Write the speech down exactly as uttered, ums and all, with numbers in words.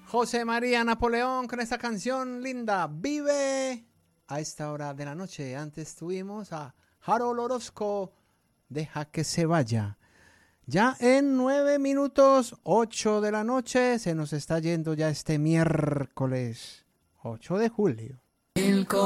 José María Napoleón con esta canción linda, Vive. A esta hora de la noche, antes tuvimos a Harold Orozco, Deja que se vaya. Ya en nueve minutos, ocho de la noche, se nos está yendo ya este miércoles ocho de julio. El